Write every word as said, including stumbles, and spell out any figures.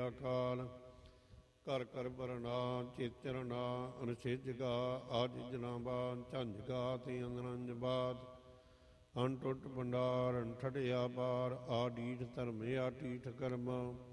ਅਕਾਲ। ਘਰ ਘਰ ਬਰਨਾ ਚੇਤਰਨਾ ਅਨੁਛੇਜਗਾ ਆਜ ਜਨਾਬਾਨ ਝੰਜਗਾ ਤੇ ਅੰਗਰੰਜ ਬਾਦ ਅਨਟੁੱਟ ਭੰਡਾਰ ਅਨਠੜਿਆ ਪਾਰ ਆਡੀਠ ਧਰਮ ਆਟੀਠ ਕਰਮ